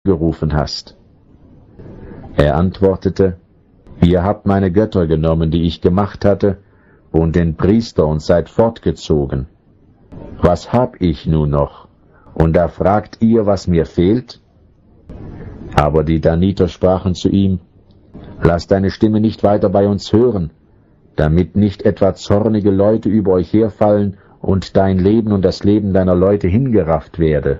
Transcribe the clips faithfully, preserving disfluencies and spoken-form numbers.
gerufen hast? Er antwortete: Ihr habt meine Götter genommen, die ich gemacht hatte, und den Priester, und seid fortgezogen. Was hab ich nun noch? Und da fragt ihr, was mir fehlt? Aber die Daniter sprachen zu ihm: Lass deine Stimme nicht weiter bei uns hören, damit nicht etwa zornige Leute über euch herfallen und dein Leben und das Leben deiner Leute hingerafft werde.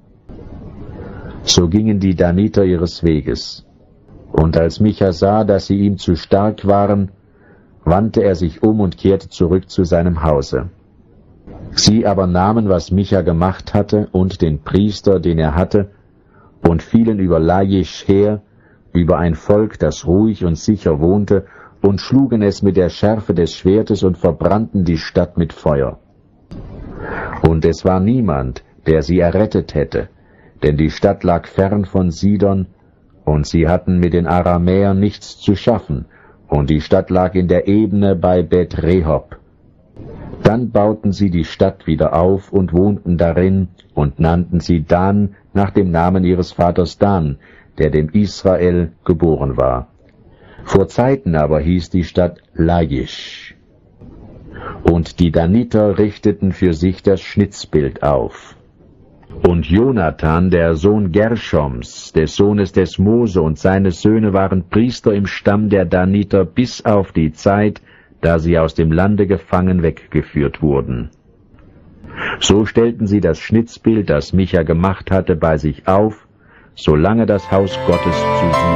So gingen die Daniter ihres Weges. Und als Micha sah, dass sie ihm zu stark waren, wandte er sich um und kehrte zurück zu seinem Hause. Sie aber nahmen, was Micha gemacht hatte, und den Priester, den er hatte, und fielen über Laisch her, über ein Volk, das ruhig und sicher wohnte, und schlugen es mit der Schärfe des Schwertes und verbrannten die Stadt mit Feuer. Und es war niemand, der sie errettet hätte, denn die Stadt lag fern von Sidon, und sie hatten mit den Aramäern nichts zu schaffen, und die Stadt lag in der Ebene bei Bet Rehob. Dann bauten sie die Stadt wieder auf und wohnten darin und nannten sie Dan nach dem Namen ihres Vaters Dan, der dem Israel geboren war. Vor Zeiten aber hieß die Stadt Laisch. Und die Daniter richteten für sich das Schnitzbild auf. Und Jonathan, der Sohn Gershoms, des Sohnes des Mose, und seine Söhne waren Priester im Stamm der Daniter bis auf die Zeit, da sie aus dem Lande gefangen weggeführt wurden. So stellten sie das Schnitzbild, das Micha gemacht hatte, bei sich auf, solange das Haus Gottes zu